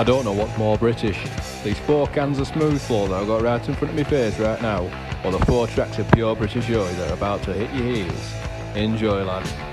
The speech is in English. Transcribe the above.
I don't know what's more British. These 4 cans of smooth flow that I've got right in front of my face right now, or the 4 tracks of pure British Joey that are about to hit your ears. Enjoy, lad.